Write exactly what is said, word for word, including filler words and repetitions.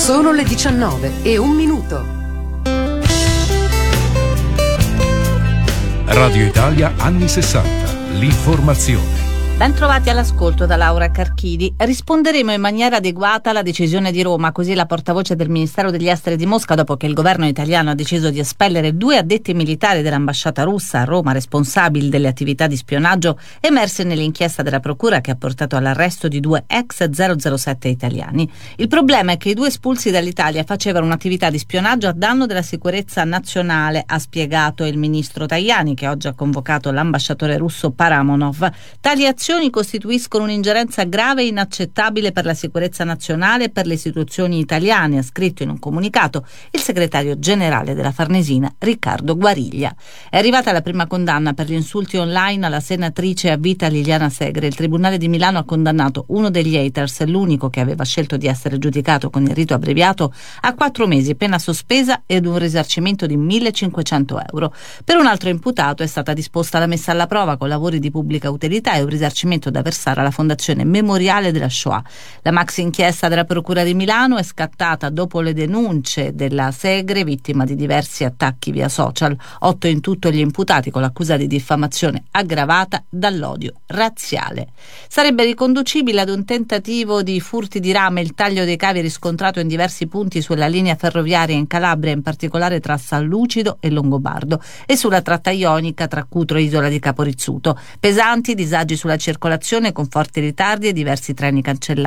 Sono le diciannove e un minuto. Radio Italia anni sessanta. L'informazione. Ben trovati all'ascolto da Laura Carchidi. Risponderemo in maniera adeguata alla decisione di Roma, così la portavoce del Ministero degli Esteri di Mosca, dopo che il governo italiano ha deciso di espellere due addetti militari dell'ambasciata russa a Roma responsabili delle attività di spionaggio emerse nell'inchiesta della procura che ha portato all'arresto di due ex zero zero sette italiani. Il problema è che i due espulsi dall'Italia facevano un'attività di spionaggio a danno della sicurezza nazionale, ha spiegato il ministro Tajani, che oggi ha convocato l'ambasciatore russo Paramonov. Tali azioni costituiscono un'ingerenza grave e inaccettabile per la sicurezza nazionale e per le istituzioni italiane, ha scritto in un comunicato il segretario generale della Farnesina Riccardo Guariglia. È arrivata la prima condanna per gli insulti online alla senatrice a vita Liliana Segre. Il Tribunale di Milano ha condannato uno degli haters, l'unico che aveva scelto di essere giudicato con il rito abbreviato, a quattro mesi, pena sospesa ed un risarcimento di millecinquecento euro. Per un altro imputato è stata disposta la messa alla prova con lavori di pubblica utilità e un risarcimento da versare alla Fondazione Memoriale della Shoah. La maxi inchiesta della Procura di Milano è scattata dopo le denunce della Segre, vittima di diversi attacchi via social. Otto in tutto gli imputati con l'accusa di diffamazione aggravata dall'odio razziale. Sarebbe riconducibile ad un tentativo di furti di rame il taglio dei cavi riscontrato in diversi punti sulla linea ferroviaria in Calabria, in particolare tra San Lucido e Longobardo, e sulla tratta ionica tra Cutro e Isola di Caporizzuto. Pesanti disagi sulla circolazione con forti ritardi e diversi treni cancellati.